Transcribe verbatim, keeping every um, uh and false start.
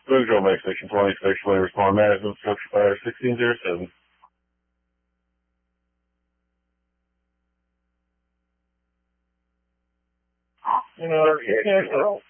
Boudreaux Lake Station twenty-six, Flavor Respond Management, Structure Fire sixteen oh seven. You know, yeah, girl.